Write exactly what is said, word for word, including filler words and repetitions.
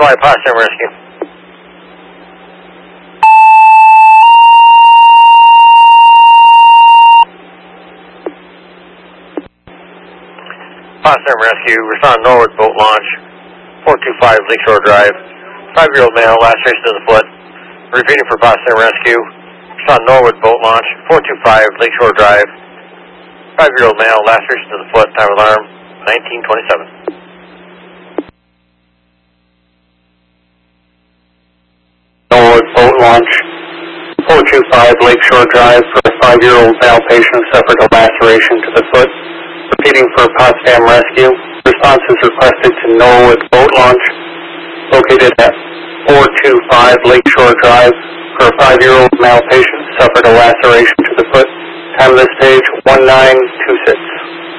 Standby, Potsdam Rescue. Potsdam Rescue, respond Norwood boat launch, four two five Lakeshore Drive. Five-year-old male, laceration to the foot. Repeating for Potsdam Rescue, respond Norwood boat launch, four two five Lakeshore Drive. Five-year-old male, laceration to the foot, time of alarm, nineteen twenty-seven. Norwood boat launch, four two five Lakeshore Drive for a five-year-old male patient suffered a laceration to the foot. Repeating for Potsdam Rescue, response is requested to Norwood boat launch, located at four two five Lakeshore Drive for a five-year-old male patient suffered a laceration to the foot. Time of this page, one nine two six.